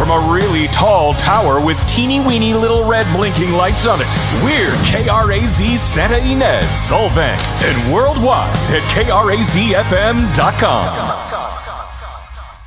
from a really tall tower with teeny-weeny little red blinking lights on it. We're KRAZ Santa Ynez, Solvang, and worldwide at KRAZFM.com.